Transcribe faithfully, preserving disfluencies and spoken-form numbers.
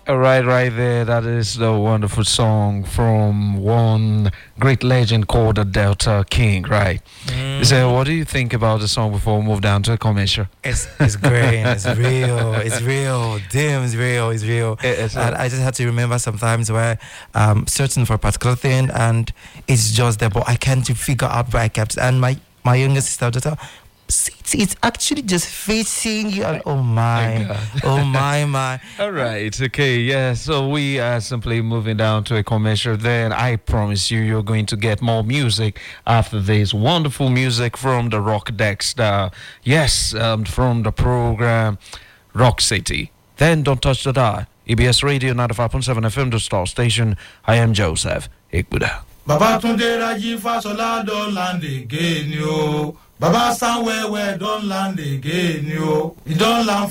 All right, right there. That is the wonderful song from one great legend called the Delta King, right? Mm. So, what do you think about the song before we move down to a commercial? It's it's great. It's real. It's real. Damn, it's real. It's real. It, it's and a- I just had to remember sometimes where I'm searching for a particular thing and it's just there, but I can't figure out where I kept. And my my younger sister, daughter, It's, it's actually just facing you. And, oh my, oh my, my. All right, okay, yeah. So we are simply moving down to a commercial. Then I promise you, you're going to get more music after this wonderful music from the Rock Dexter. Yes, um, from the program Rock City. Then don't touch the dial. E B S Radio ninety-five point seven F M, the star station. I am Joseph Ikbuda. Babatunde Raji Fasola don land again, yo. Baba Sanwewe don land again, yo. He don land